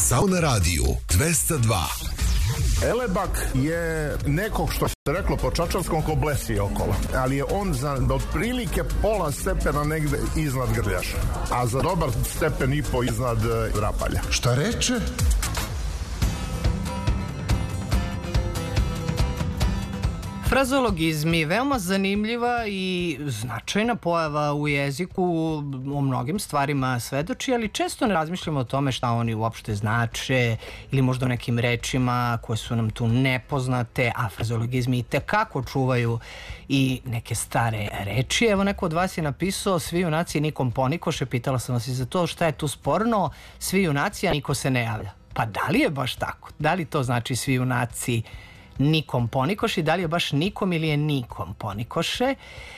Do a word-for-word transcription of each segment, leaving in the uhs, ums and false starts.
Sauna Radio dvesta dva. Elebak je nekog, što se reklo po čačanskom, ko blesi okolo, ali je on za otprilike pola stepena negde iznad Grljaša, a za dobar stepen i po iznad Rapalja. Šta reče? Frazeologizmi, veoma zanimljiva i značajna pojava u jeziku, o mnogim stvarima svedoči, ali često ne razmišljamo o tome šta oni uopšte znače ili možda o nekim rečima koje su nam tu nepoznate, a frazeologizmi i tekako čuvaju i neke stare reči. Evo, neko od vas je napisao: svi junaci nikom ponikoše. Pitala sam vas i za to šta je tu sporno, svi junaci, a niko se ne javlja. Pa da li je baš tako? Da li to znači svi junaci nikom ponikoše i da li je baš nikom ili je nikom ponikoše?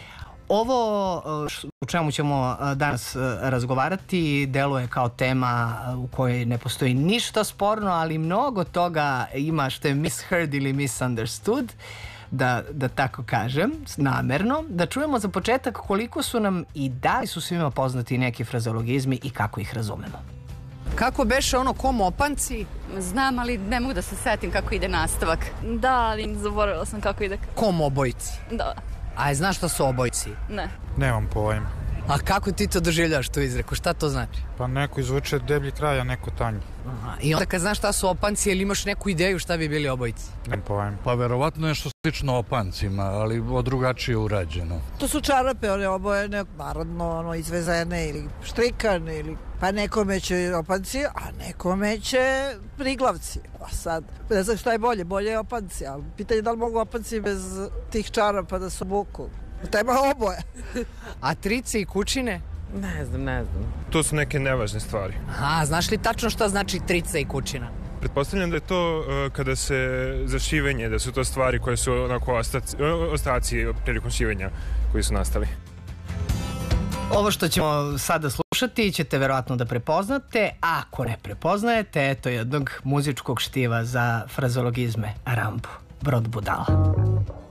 Ovo u čemu ćemo danas razgovarati deluje kao tema u kojoj ne postoji ništa sporno, ali mnogo toga ima što je misheard ili misunderstood, da, da tako kažem, namerno. Da čujemo za početak koliko su nam i da li su svima poznati neki frazeologizmi i kako ih razumemo. Kako beše ono kom opanci? Znam, ali ne mogu da se setim kako ide nastavak. Da, ali zaboravila sam kako ide. Kom obojci? Da. A je znaš šta su obojci? Ne. Nemam pojma. A kako ti to doživljaš tu izreku? Šta to znači? Pa neko izvuče deblji kraj, a neko tanji. Aha. I onda kad znaš šta su opanci, ili imaš neku ideju šta bi bili obojci? Nemam pojma. Pa verovatno nešto slično opancima, ali drugačije urađeno. To su čarape, one obojene, naravno, ono, izvezene ili štrikane, ili pa nekome će opanci, a nekome će priglavci. A sad, ne znam šta je bolje, bolje je opanci, ali pitanje da li mogu opanci bez tih čarapa da se obuku. Treba oboje. A trice i kučine? Ne znam, ne znam. To su neke nevažne stvari. Aha, znaš li tačno šta znači trica i kučina? Pretpostavljam da je to uh, kada se za šivenje, da su to stvari koje su onako ostaci, ostaci prilikom šivenja koji su nastali. Ovo što ćemo sada slušati ćete verovatno da prepoznate, a ako ne prepoznajete, eto jednog muzičkog štiva za frazeologizme. Rambo, Brod budala.